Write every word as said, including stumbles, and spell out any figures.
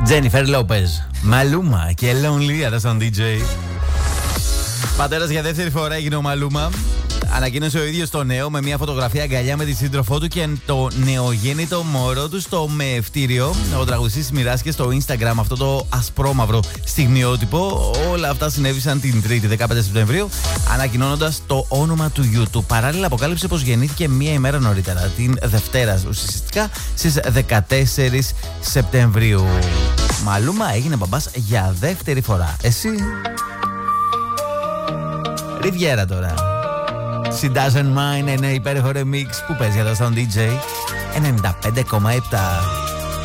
Τζένιφερ Λόπεζ, Μαλούμα και Lonely εδώ στον ντι τζέι. Πατέρας για δεύτερη φορά έγινε ο Μαλούμα. Ανακοίνωσε ο ίδιος το νέο με μια φωτογραφία αγκαλιά με τη σύντροφό του και το νεογέννητο μωρό του στο μεευτήριο. Ο τραγουδιστής μοιράστηκε στο Instagram αυτό το ασπρόμαυρο στιγμιότυπο. Όλα αυτά συνέβησαν την Τρίτη, δεκαπέντε Σεπτεμβρίου, ανακοινώνοντας το όνομα του γιού του. Παράλληλα, αποκάλυψε πως γεννήθηκε μία ημέρα νωρίτερα, την Δευτέρα, ουσιαστικά στις δεκατέσσερις Σεπτεμβρίου. Μαλούμα έγινε μπαμπάς για δεύτερη φορά. Εσύ? Ριβιέρα τώρα. She doesn't mind, ένα υπέροχο remix που παίζει εδώ στον ντι τζέι ενενήντα πέντε κόμμα επτά.